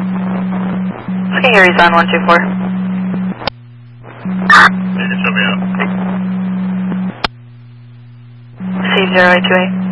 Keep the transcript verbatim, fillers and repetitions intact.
Okay, Harry's on one two four. You can show me out. C zero eight two eight.